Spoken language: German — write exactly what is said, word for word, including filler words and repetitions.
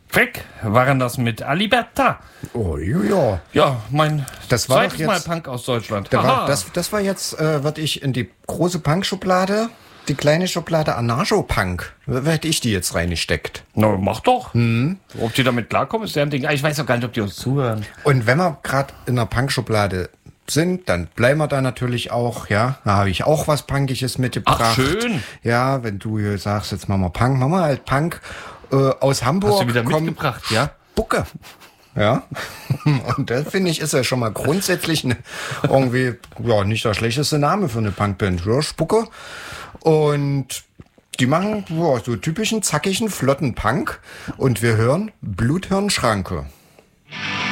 Freck waren das mit Aliberta. Oh, ja. Ja, mein Das war zweites doch jetzt- Mal Punk aus Deutschland. Da war, Haha. das, das war jetzt, äh, würde ich in die große Punk-Schublade, die kleine Schublade Anarcho-Punk, da hätte ich die jetzt reingesteckt. Na, mach doch. Hm. Ob die damit klarkommen, ist deren Ding. Ah, Ich weiß auch gar nicht, ob die uns zuhören. Und wenn wir gerade in der Punk-Schublade sind, dann bleiben wir da natürlich auch, ja. Da habe ich auch was Punkiges mitgebracht. Ach, schön. Ja, wenn du hier sagst, jetzt machen wir Punk, machen wir halt Punk äh, aus Hamburg. Hast du wieder kommt mitgebracht, ja? Spucke. Ja. Und das finde ich ist ja schon mal grundsätzlich eine, irgendwie, ja, nicht der schlechteste Name für eine Punkband. Ja, Spucke. Und die machen ja, so typischen, zackigen, flotten Punk. Und wir hören Bluthirnschranke.